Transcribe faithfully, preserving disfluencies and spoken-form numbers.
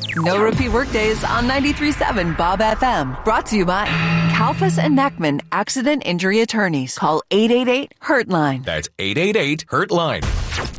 No repeat workdays on ninety-three point seven Bob F M. Brought to you by Kalfas and Nachman Accident Injury Attorneys. Call eight eight eight, hurt line. That's eight eight eight, hurt line.